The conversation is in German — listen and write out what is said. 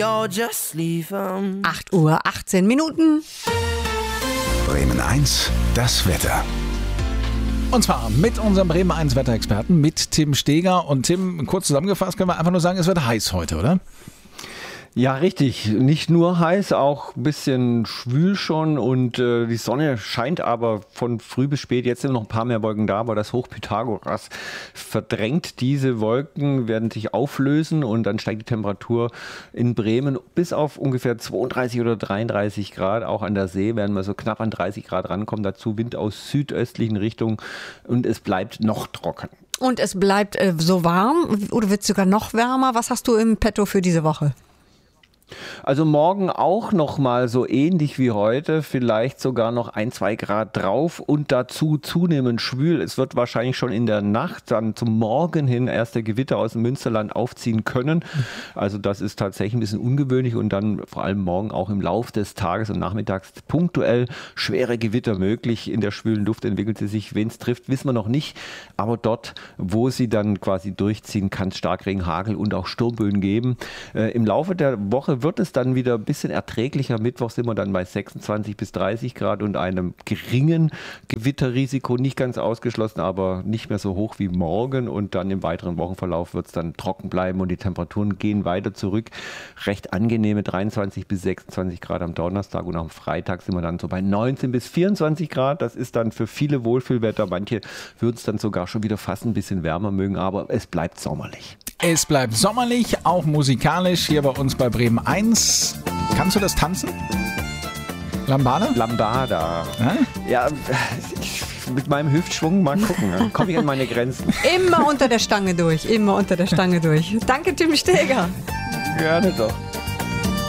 8 Uhr, 18 Minuten. Bremen 1, das Wetter. Und zwar mit unserem Bremen 1 Wetterexperten, mit Tim Steger. Und Tim, kurz zusammengefasst können wir einfach nur sagen, es wird heiß heute, oder? Ja, richtig. Nicht nur heiß, auch ein bisschen schwül schon und die Sonne scheint aber von früh bis spät. Jetzt sind noch ein paar mehr Wolken da, aber das Hoch Pythagoras verdrängt diese Wolken, werden sich auflösen und dann steigt die Temperatur in Bremen bis auf ungefähr 32 oder 33 Grad. Auch an der See werden wir so knapp an 30 Grad rankommen. Dazu Wind aus südöstlichen Richtungen und es bleibt noch trocken. Und es bleibt so warm oder wird es sogar noch wärmer? Was hast du im Petto für diese Woche? Also morgen auch noch mal so ähnlich wie heute, vielleicht sogar noch 1-2 Grad drauf und dazu zunehmend schwül. Es wird wahrscheinlich schon in der Nacht dann zum Morgen hin erste Gewitter aus dem Münsterland aufziehen können. Also das ist tatsächlich ein bisschen ungewöhnlich und dann vor allem morgen auch im Lauf des Tages und nachmittags punktuell schwere Gewitter möglich. In der schwülen Luft entwickelt sie sich, wen es trifft, wissen wir noch nicht. Aber dort, wo sie dann quasi durchziehen, kann es Starkregen, Hagel und auch Sturmböen geben. Im Laufe der Woche wird es dann wieder ein bisschen erträglicher. Mittwoch sind wir dann bei 26 bis 30 Grad und einem geringen Gewitterrisiko. Nicht ganz ausgeschlossen, aber nicht mehr so hoch wie morgen. Und dann im weiteren Wochenverlauf wird es dann trocken bleiben und die Temperaturen gehen weiter zurück. Recht angenehme 23 bis 26 Grad am Donnerstag und am Freitag sind wir dann so bei 19 bis 24 Grad. Das ist dann für viele Wohlfühlwetter. Manche würden es dann sogar schon wieder fast ein bisschen wärmer mögen, aber es bleibt sommerlich. Es bleibt sommerlich, auch musikalisch hier bei uns bei Bremen 1. Kannst du das tanzen? Lambada? Lambada. Ja, mit meinem Hüftschwung mal gucken. Dann komme ich an meine Grenzen. Immer unter der Stange durch, immer unter der Stange durch. Danke, Tim Steger. Gerne doch.